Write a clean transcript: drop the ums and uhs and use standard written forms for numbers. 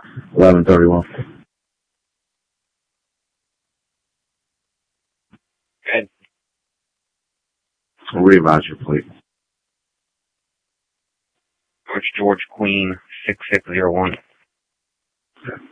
1131. Good. Read about your plate. George Queen 6601. Okay.